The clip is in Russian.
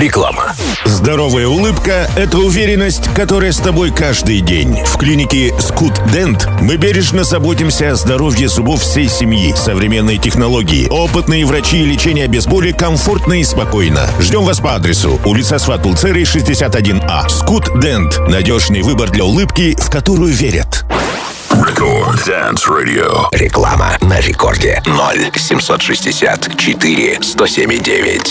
Реклама. Здоровая улыбка – это уверенность, которая с тобой каждый день. В клинике Скут Дент мы бережно заботимся о здоровье зубов всей семьи. Современные технологии, опытные врачи и лечение без боли комфортно и спокойно. Ждем вас по адресу: улица Сват-Пулцеры, 61А. Скут Дент – надежный выбор для улыбки, в которую верят. Рекорд Dance Radio. Реклама на рекорде. 0 764 107,9.